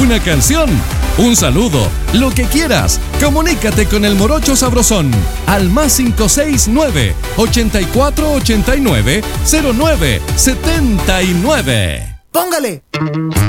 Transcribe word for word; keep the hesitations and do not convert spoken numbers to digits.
una canción, un saludo, lo que quieras. Comunícate con el Morocho Sabrosón al más cinco seis nueve, ochenta y cuatro ochenta y nueve, cero nueve setenta y nueve. ¡Póngale!